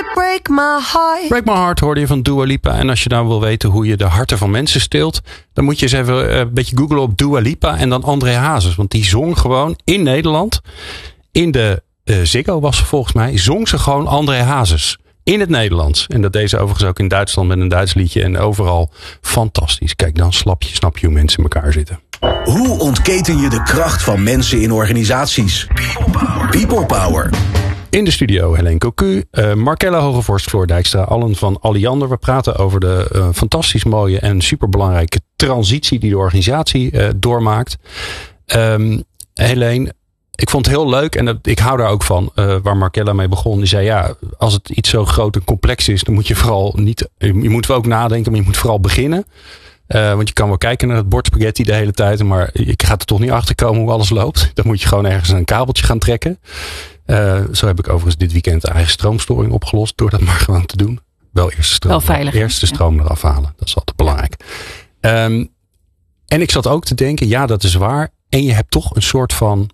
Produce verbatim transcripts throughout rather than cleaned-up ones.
Break my heart. Break my heart hoorde je van Dua Lipa. En als je nou wil weten hoe je de harten van mensen steelt, dan moet je eens even een beetje googlen op Dua Lipa en dan André Hazes. Want die zong gewoon in Nederland, in de uh, Ziggo was ze volgens mij, zong ze gewoon André Hazes. In het Nederlands. En dat deed ze overigens ook in Duitsland met een Duits liedje. En overal fantastisch. Kijk, dan snap je, snap je hoe mensen in elkaar zitten. Hoe ontketen je de kracht van mensen in organisaties? People Power. People Power. In de studio Helene Cocu, uh, Markella Hogevorst, Floor Dijkstra, Allen van Alliander. We praten over de uh, fantastisch mooie en superbelangrijke transitie die de organisatie uh, doormaakt. Um, Helene, ik vond het heel leuk en dat, ik hou daar ook van, uh, waar Markella mee begon. Die zei ja, als het iets zo groot en complex is, dan moet je vooral niet, je moet wel ook nadenken, maar je moet vooral beginnen. Uh, want je kan wel kijken naar het bord spaghetti de hele tijd, maar je gaat er toch niet achter komen hoe alles loopt. Dan moet je gewoon ergens een kabeltje gaan trekken. Uh, zo heb ik overigens dit weekend de eigen stroomstoring opgelost door dat maar gewoon te doen. Wel eerst de stroom, wel veilig, eerst de stroom ja. eraf halen. Dat is altijd belangrijk. Um, en ik zat ook te denken, ja, dat is waar. En je hebt toch een soort van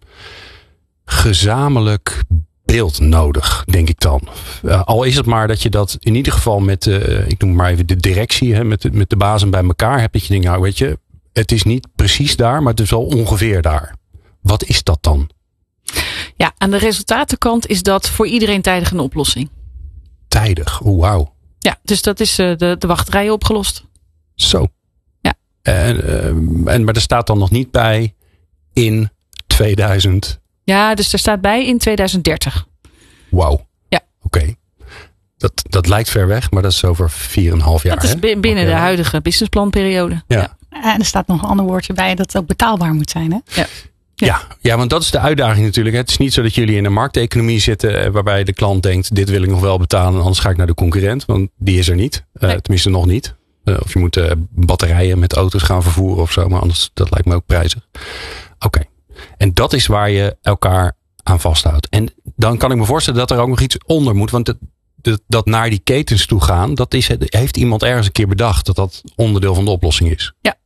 gezamenlijk beeld nodig, denk ik dan. Uh, al is het maar dat je dat in ieder geval met de, ik noem maar even de directie, hè, met, de, met de bazen bij elkaar hebt. Dat je denkt, nou weet je, het is niet precies daar, maar het is wel ongeveer daar. Wat is dat dan? Ja, aan de resultatenkant is dat voor iedereen tijdig een oplossing. Tijdig, oh, wauw. Ja, dus dat is uh, de, de wachtrijen opgelost. Zo. Ja. En, uh, en, maar er staat dan nog niet bij in tweeduizend. Ja, dus er staat bij in tweeduizend dertig. Wauw. Ja. Oké. Okay. Dat, dat lijkt ver weg, maar dat is over vier en een half jaar. Dat is hè? binnen okay. de huidige businessplanperiode. Ja. Ja. En er staat nog een ander woordje bij dat het ook betaalbaar moet zijn. Hè? Ja. Ja. Ja, ja, want dat is de uitdaging natuurlijk. Het is niet zo dat jullie in een markteconomie zitten waarbij de klant denkt, dit wil ik nog wel betalen, anders ga ik naar de concurrent. Want die is er niet. Uh, nee. Tenminste nog niet. Uh, of je moet uh, batterijen met auto's gaan vervoeren of zo. Maar anders, dat lijkt me ook prijzig. Oké. Okay. En dat is waar je elkaar aan vasthoudt. En dan kan ik me voorstellen dat er ook nog iets onder moet. Want het, het, dat naar die ketens toe gaan, dat is, heeft iemand ergens een keer bedacht dat dat onderdeel van de oplossing is. Ja.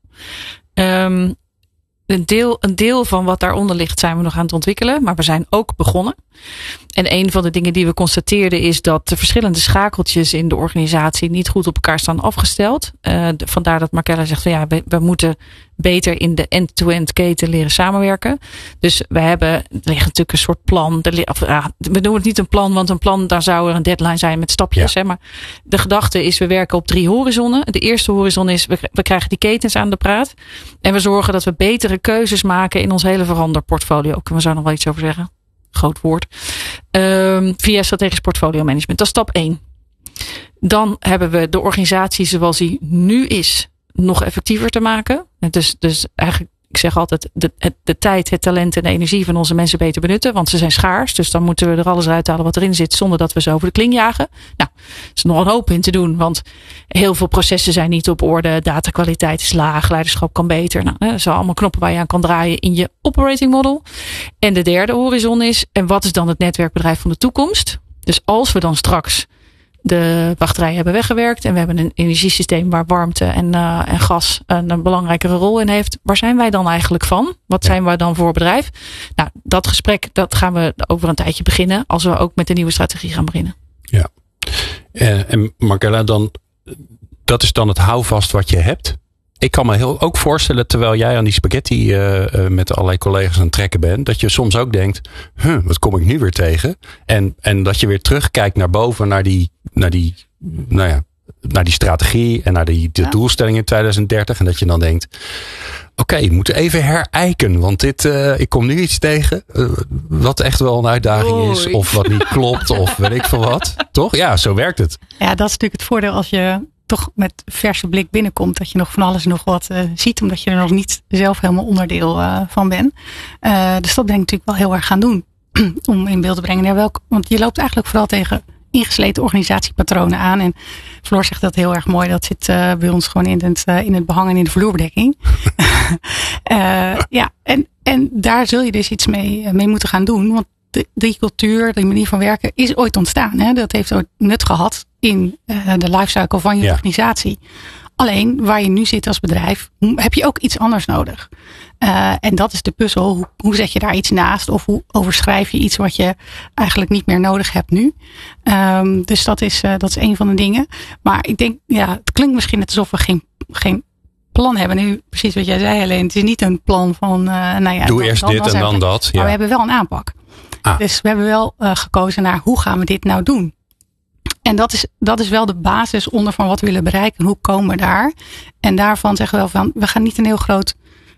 Um, een, deel, een deel van wat daaronder ligt zijn we nog aan het ontwikkelen. Maar we zijn ook begonnen. En een van de dingen die we constateerden is dat de verschillende schakeltjes in de organisatie niet goed op elkaar staan afgesteld. Uh, vandaar dat Markella zegt van ja, we, we moeten beter in de end-to-end keten leren samenwerken. Dus we hebben, er ligt natuurlijk een soort plan. Er, of, uh, we noemen het niet een plan, want een plan, daar zou er een deadline zijn met stapjes. Ja. Hè, maar de gedachte is, we werken op drie horizonnen. De eerste horizon is, we, we krijgen die ketens aan de praat. En we zorgen dat we betere keuzes maken in ons hele veranderportfolio. Kunnen we zo nog wel iets over zeggen? Groot woord. Um, via strategisch portfolio management. Dat is stap één. Dan hebben we de organisatie zoals die nu is nog effectiever te maken. Dus, dus eigenlijk, ik zeg altijd, de, de, de tijd, het talent en de energie van onze mensen beter benutten. Want ze zijn schaars. Dus dan moeten we er alles uithalen wat erin zit zonder dat we ze over de kling jagen. Nou, er is nog een hoop in te doen. Want heel veel processen zijn niet op orde. Datakwaliteit is laag. Leiderschap kan beter. Nou, dat zijn allemaal knoppen waar je aan kan draaien in je operating model. En de derde horizon is, en wat is dan het netwerkbedrijf van de toekomst? Dus als we dan straks de wachtrijen hebben weggewerkt en we hebben een energiesysteem waar warmte en, uh, en gas een, een belangrijkere rol in heeft. Waar zijn wij dan eigenlijk van? Wat zijn wij dan voor bedrijf? Nou, dat gesprek dat gaan we over een tijdje beginnen als we ook met de nieuwe strategie gaan beginnen. Ja. En, en Markella, dan, dat is dan het houvast wat je hebt. Ik kan me heel ook voorstellen, terwijl jij aan die spaghetti uh, uh, met allerlei collega's aan het trekken bent, dat je soms ook denkt, huh, wat kom ik nu weer tegen? En, en dat je weer terugkijkt naar boven, naar die, naar die, nou ja, naar die strategie en naar die de ja. doelstelling in tweeduizend dertig. En dat je dan denkt, oké, okay, we moeten even herijken. Want dit, uh, ik kom nu iets tegen uh, wat echt wel een uitdaging Oei. is. Of wat niet klopt, of weet ik veel wat. Toch? Ja, zo werkt het. Ja, dat is natuurlijk het voordeel als je toch met verse blik binnenkomt. Dat je nog van alles en nog wat uh, ziet. Omdat je er nog niet zelf helemaal onderdeel uh, van bent. Uh, dus dat ben ik natuurlijk wel heel erg gaan doen. Om in beeld te brengen. Ja, welk, want je loopt eigenlijk vooral tegen ingesleten organisatiepatronen aan. En Floor zegt dat heel erg mooi. Dat zit uh, bij ons gewoon in het, uh, in het behang en in de vloerbedekking. uh, ja, en, en daar zul je dus iets mee, mee moeten gaan doen. Want de, die cultuur, die manier van werken is ooit ontstaan. Hè? Dat heeft ooit nut gehad in uh, de lifecycle van je ja. organisatie. alleen waar je nu zit als bedrijf, heb je ook iets anders nodig. Uh, en dat is de puzzel. Hoe, hoe zet je daar iets naast? Of hoe overschrijf je iets wat je eigenlijk niet meer nodig hebt nu? Um, dus dat is, uh, dat is een van de dingen. Maar ik denk, ja, het klinkt misschien net alsof we geen, geen plan hebben. Nu, precies wat jij zei, Helene. Het is niet een plan van, uh, nou ja. Doe dan, eerst dan, dit dan en dan we, dat. Ja. Maar we hebben wel een aanpak. Ah. Dus we hebben wel uh, gekozen naar hoe gaan we dit nou doen? En dat is, dat is wel de basis onder van wat we willen bereiken. Hoe komen we daar? En daarvan zeggen we wel van, we gaan niet een heel groot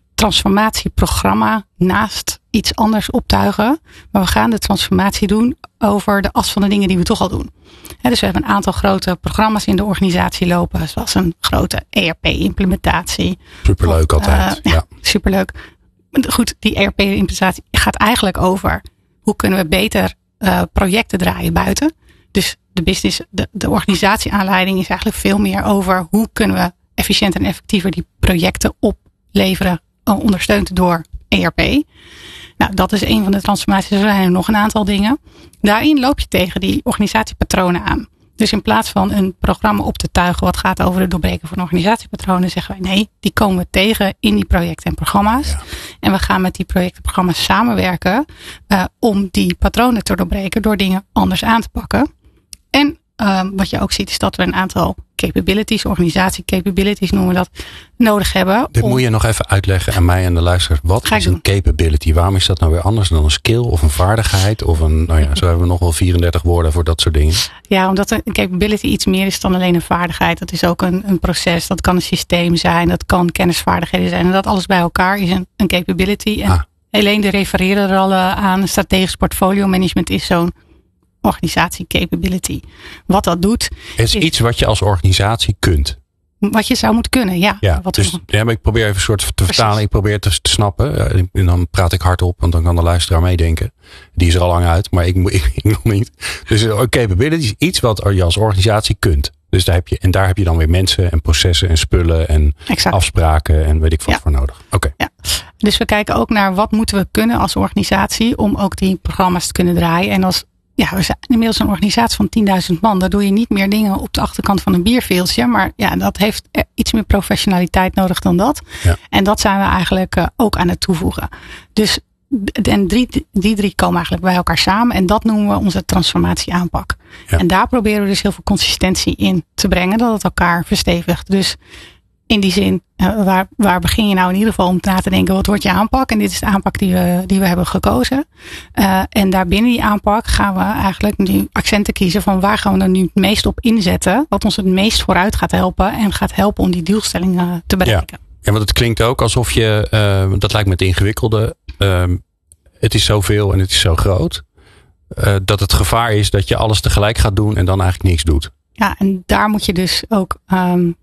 transformatieprogramma naast iets anders optuigen. Maar we gaan de transformatie doen over de as van de dingen die we toch al doen. He, dus we hebben een aantal grote programma's in de organisatie lopen. Zoals een grote E R P-implementatie. Superleuk altijd. Uh, ja, ja, superleuk. Goed, die E R P-implementatie gaat eigenlijk over hoe kunnen we beter uh, projecten draaien buiten. Dus de business, de, de organisatieaanleiding is eigenlijk veel meer over hoe kunnen we efficiënt en effectiever die projecten opleveren, ondersteund door E R P. Nou, dat is een van de transformaties. Er zijn er nog een aantal dingen. Daarin loop je tegen die organisatiepatronen aan. Dus in plaats van een programma op te tuigen wat gaat over het doorbreken van organisatiepatronen, zeggen wij nee, die komen we tegen in die projecten en programma's. Ja. En we gaan met die projecten en programma's samenwerken uh, om die patronen te doorbreken door dingen anders aan te pakken. En uh, wat je ook ziet is dat we een aantal capabilities, organisatie capabilities noemen we dat, nodig hebben. Dit om... moet je nog even uitleggen aan mij en de luisteraars. Wat is een capability? Waarom is dat nou weer anders dan een skill of een vaardigheid? Of een, nou ja, zo hebben we nog wel vierendertig woorden voor dat soort dingen. Ja, omdat een capability iets meer is dan alleen een vaardigheid. Dat is ook een, een proces. Dat kan een systeem zijn. Dat kan kennisvaardigheden zijn. En dat alles bij elkaar is een, een capability. En ah. Helene refereerde er al aan. Strategisch portfolio management is zo'n organisatie capability. Wat dat doet. Het is, is iets wat je als organisatie kunt. Wat je zou moeten kunnen, ja. ja wat dus ja, maar ik probeer even een soort te Precies. vertalen. Ik probeer het te snappen. En dan praat ik hardop, want dan kan de luisteraar meedenken. Die is er al lang uit, maar ik, ik, ik nog niet. Dus een capability is iets wat je als organisatie kunt. Dus daar heb je, en daar heb je dan weer mensen en processen en spullen en exact. afspraken en weet ik wat ja. voor nodig. Oké. Okay. Ja. Dus we kijken ook naar wat moeten we kunnen als organisatie om ook die programma's te kunnen draaien. En als Ja, we zijn inmiddels een organisatie van tienduizend man. Daar doe je niet meer dingen op de achterkant van een bierveeltje. Maar ja, dat heeft iets meer professionaliteit nodig dan dat. Ja. En dat zijn we eigenlijk uh, ook aan het toevoegen. Dus en drie, die drie komen eigenlijk bij elkaar samen. En dat noemen we onze transformatieaanpak. Ja. En daar proberen we dus heel veel consistentie in te brengen. Dat het elkaar verstevigt. Dus in die zin, uh, waar, waar begin je nou in ieder geval om na te denken, wat wordt je aanpak? En dit is de aanpak die we, die we hebben gekozen. Uh, en daarbinnen die aanpak gaan we eigenlijk nu accenten kiezen van waar gaan we dan nu het meest op inzetten. Wat ons het meest vooruit gaat helpen en gaat helpen om die doelstellingen te bereiken. Ja, ja, want het klinkt ook alsof je, uh, dat lijkt me het ingewikkelde, uh, het is zoveel en het is zo groot, uh, dat het gevaar is dat je alles tegelijk gaat doen en dan eigenlijk niks doet. Ja, en daar moet je dus ook Um,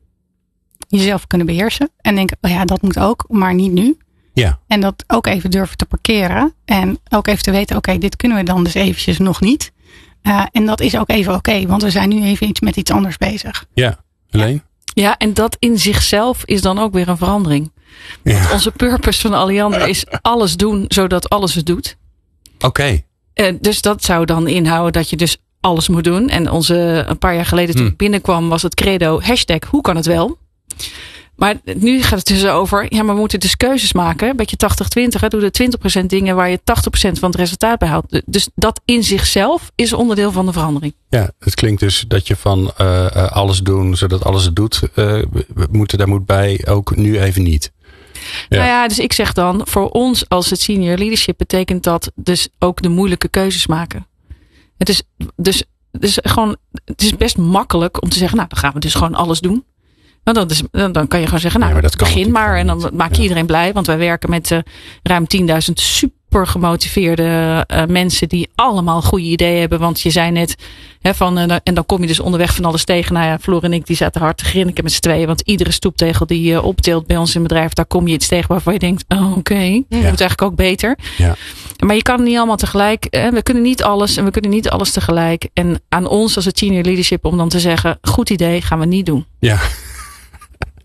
jezelf kunnen beheersen. En denken, oh ja, dat moet ook, maar niet nu. Ja. En dat ook even durven te parkeren. En ook even te weten, oké, okay, dit kunnen we dan dus eventjes nog niet. Uh, en dat is ook even oké, okay, want we zijn nu even iets met iets anders bezig. Ja, Helene? Ja, en dat in zichzelf is dan ook weer een verandering. Ja. Want onze purpose van Alliander is alles doen, zodat alles het doet. Oké. Okay. Uh, dus dat zou dan inhouden dat je dus alles moet doen. En onze, een paar jaar geleden toen hmm. ik binnenkwam, was het credo, hashtag, hoe kan het wel? Maar nu gaat het dus over, ja, maar we moeten dus keuzes maken. Een beetje tachtig twintig. Doe de twintig procent dingen waar je tachtig procent van het resultaat behaalt. Dus dat in zichzelf is onderdeel van de verandering. Ja, het klinkt dus dat je van uh, alles doen zodat alles het doet. Uh, we moeten, daar moet bij ook nu even niet. Ja. Nou ja, dus ik zeg dan, voor ons als het senior leadership betekent dat dus ook de moeilijke keuzes maken. Het is dus, dus gewoon, het is best makkelijk om te zeggen, nou, dan gaan we dus gewoon alles doen. Nou, dat is, dan kan je gewoon zeggen, nou, ja, maar begin maar. En dan maak je ja. iedereen blij. Want wij werken met uh, ruim tienduizend super gemotiveerde uh, mensen die allemaal goede ideeën hebben. Want je zei net, hè, van, uh, en dan kom je dus onderweg van alles tegen. Nou ja, Floor en ik die zaten hard te grinniken met z'n tweeën. Want iedere stoeptegel die je uh, opteelt bij ons in het bedrijf, daar kom je iets tegen waarvan je denkt, oh, oké, okay, ja. dat moet eigenlijk ook beter. Ja. Maar je kan het niet allemaal tegelijk. Hè, we kunnen niet alles en we kunnen niet alles tegelijk. En aan ons als het senior leadership om dan te zeggen, goed idee, gaan we niet doen. Ja.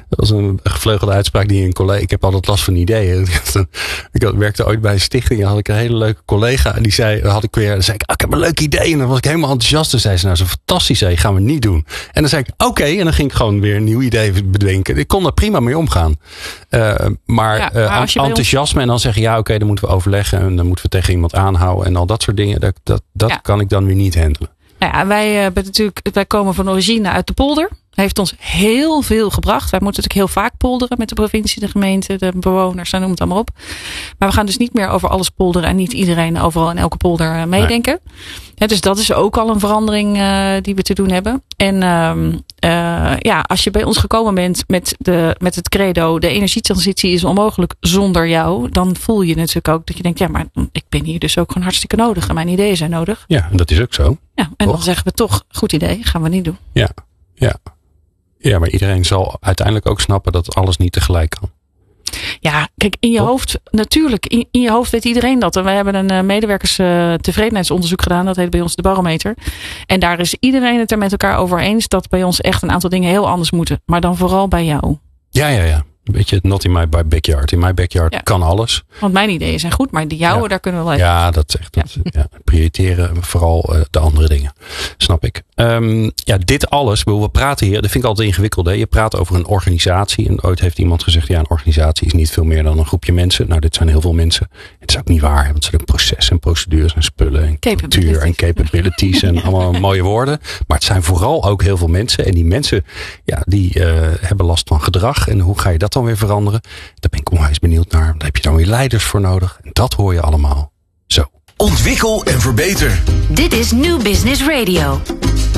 Dat was een gevleugelde uitspraak die een collega... Ik heb altijd last van ideeën. Ik werkte ooit bij een stichting en had ik een hele leuke collega. En die zei, had ik weer, dan zei ik, oh, ik heb een leuk idee. En dan was ik helemaal enthousiast. En zei ze, nou, zo fantastisch idee, gaan we niet doen. En dan zei ik, oké. Okay, en dan ging ik gewoon weer een nieuw idee bedenken. Ik kon daar prima mee omgaan. Uh, maar ja, uh, maar enthousiasme ons... en dan zeggen, ja, oké, okay, dan moeten we overleggen. En dan moeten we tegen iemand aanhouden. En al dat soort dingen, dat, dat, dat ja. kan ik dan weer niet handelen. Nou ja, wij, hebben natuurlijk, wij komen van origine uit de polder. Heeft ons heel veel gebracht. Wij moeten natuurlijk heel vaak polderen met de provincie, de gemeente, de bewoners, noem het allemaal op. Maar we gaan dus niet meer over alles polderen en niet iedereen overal in elke polder meedenken. Nee. Ja, dus dat is ook al een verandering uh, die we te doen hebben. En uh, uh, ja, als je bij ons gekomen bent met, de, met het credo, de energietransitie is onmogelijk zonder jou, dan voel je natuurlijk ook dat je denkt, ja, maar ik ben hier dus ook gewoon hartstikke nodig en mijn ideeën zijn nodig. Ja, en dat is ook zo. Ja, en toch? Dan zeggen we toch, goed idee, gaan we niet doen. Ja, ja. Ja, maar iedereen zal uiteindelijk ook snappen dat alles niet tegelijk kan. Ja, kijk, in je Toch? hoofd, natuurlijk, in, in je hoofd weet iedereen dat. En wij hebben een uh, medewerkers uh, tevredenheidsonderzoek gedaan. Dat heet bij ons de barometer. En daar is iedereen het er met elkaar over eens dat bij ons echt een aantal dingen heel anders moeten. Maar dan vooral bij jou. Ja, ja, ja. Een beetje not in my backyard. In my backyard ja. kan alles. Want mijn ideeën zijn goed, maar die jouwe, ja. daar kunnen we wel even. Ja, dat is echt. Dat, ja. Ja, prioriteren vooral uh, de andere dingen. Snap ik. Um, ja, dit alles, we praten hier, dat vind ik altijd ingewikkeld. Hè? Je praat over een organisatie. En ooit heeft iemand gezegd, ja, een organisatie is niet veel meer dan een groepje mensen. Nou, dit zijn heel veel mensen. Het is ook niet waar. Want het zijn ook processen en procedures en spullen en cultuur en capabilities en allemaal mooie woorden. Maar het zijn vooral ook heel veel mensen. En die mensen, ja, die uh, hebben last van gedrag. En hoe ga je dat dan weer veranderen? Daar ben ik onwijs benieuwd naar. Daar heb je dan weer leiders voor nodig. En dat hoor je allemaal zo. Ontwikkel en verbeter. Dit is New Business Radio.